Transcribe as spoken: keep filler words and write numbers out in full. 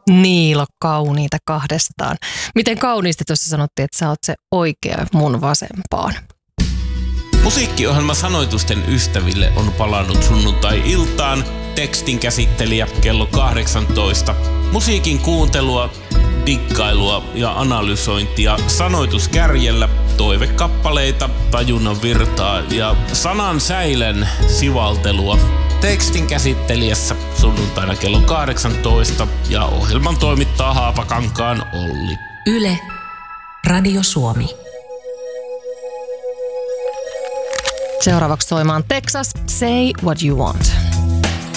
Niilo, kauniita kahdestaan. Miten kauniisti tuossa sanottiin, että sä oot se oikea mun vasempaan? Musiikkiohjelma Sanoitusten ystäville on palannut sunnuntai-iltaan. Tekstin käsittelijä kello kahdeksantoista. Musiikin kuuntelua, dikkailua ja analysointia sanoituskärjellä, toivekappaleita, tajunnan virtaa ja sanan säilen sivaltelua. Tekstin käsittelijässä sunnuntaina kello kahdeksantoista ja ohjelman toimittaa Haapakankaan Olli. Yle, Radio Suomi. Seuraavaksi soimaan Texas, Say What You Want.